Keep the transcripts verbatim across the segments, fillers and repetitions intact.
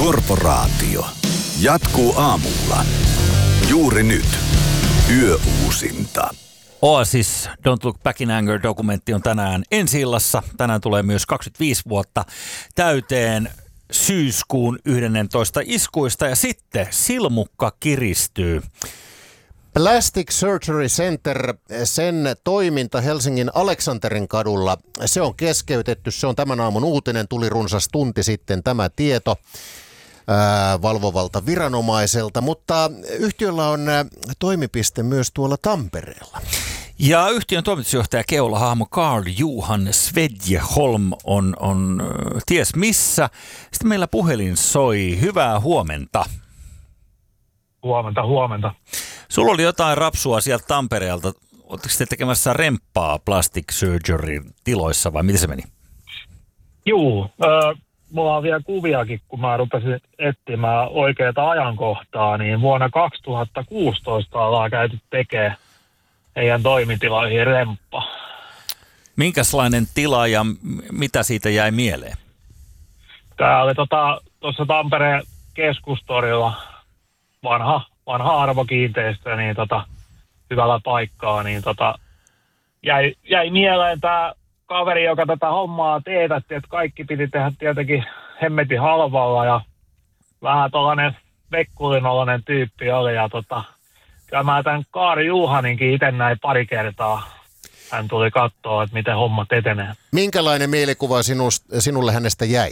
Korporaatio. Jatkuu aamulla. Juuri nyt. Yöuusinta. Oasis Don't Look Back in Anger-dokumentti on tänään ensi-illassa. Tänään tulee myös kaksikymmentäviisi vuotta täyteen syyskuun yksitoista iskuista ja sitten silmukka kiristyy. Plastic Surgery Center, sen toiminta Helsingin Aleksanterin kadulla, se on keskeytetty. Se on tämän aamun uutinen, tuli runsas tunti sitten tämä tieto ää, valvovalta viranomaiselta, mutta yhtiöllä on ää, toimipiste myös tuolla Tampereella. Ja yhtiön toimitusjohtaja keulahahmo Carl Johan Svedjeholm on, on ties missä. Sitten meillä puhelin soi. Hyvää huomenta. Huomenta, huomenta. Sulla oli jotain rapsua sieltä Tampereelta. Oletteko te tekemässä remppaa plastic surgery tiloissa vai miten se meni? Juu, äh, mulla on vielä kuviakin, kun mä rupesin etsimään oikeaa ajankohtaa, niin vuonna kaksituhattakuusitoista ollaan käyty tekemään heidän toimitiloihin remppa. Minkälainen tila ja mitä siitä jäi mieleen? Tää oli tuossa tota, Tampereen keskustorilla vanha, vanha arvokiinteistö, niin tota, hyvällä paikkaa, niin tota, jäi, jäi mieleen tämä kaveri, joka tätä hommaa teetätti, että kaikki piti tehdä tietenkin hemmetin halvalla ja vähän tuollainen vekkulinolainen tyyppi oli ja tota, kyllä mä tämän Kaari Juhaninkin itse näin pari kertaa. Hän tuli katsoa, että miten hommat etenee. Minkälainen mielikuva sinust, sinulle hänestä jäi?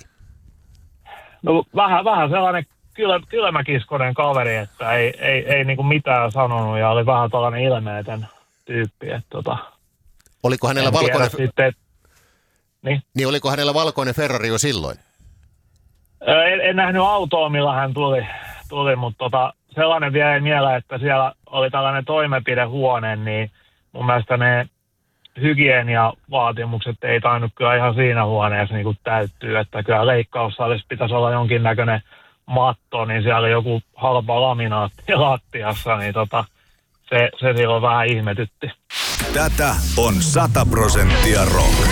No vähän, vähän sellainen kylä, kylmäkiskoinen kaveri, että ei, ei, ei niinku mitään sanonut ja oli vähän tällainen ilmeetön tyyppi. Että tota, oliko hänellä valkoinen... Sitten, et, niin? niin oliko hänellä valkoinen Ferrari jo silloin? En, en nähnyt autoa, millä hän tuli, tuli mutta tota, sellainen vielä ei mieleen, että siellä oli tällainen toimenpidehuone, niin mun mielestä ne hygieniavaatimukset ei tainnut kyllä ihan siinä huoneessa niin kuin täyttyy, että kyllä leikkaussalissa pitäisi olla jonkinnäköinen matto, niin siellä oli joku halpa laminaatti lattiassa, niin tota, se, se silloin vähän ihmetytti. Tätä on sata prosenttia rock.